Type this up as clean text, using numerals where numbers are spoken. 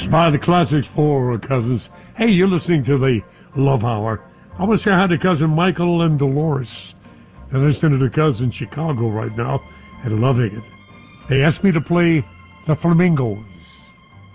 By the Classics for Cousins. Hey, you're listening to the Love Hour. I want to say hi to cousin Michael and Dolores. They're listening to the cousin in Chicago right now and loving it. They asked me to play the Flamingos.